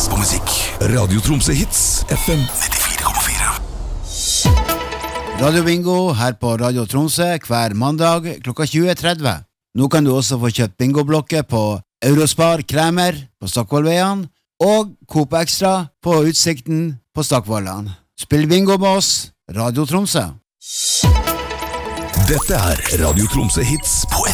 best på musikk. Radio Tromsø Hits, FM 94,4. Radio Bingo her på Radio Tromsø hver mandag klokka 20.30. Nå kan du også få kjøpt bingoblokker på Eurospar Kremer på Stockvollveien og Coop Extra på Utsikten på Stockvollan. Spill bingo med oss, Radio Tromsø. Dette Radio Tromsø Hits på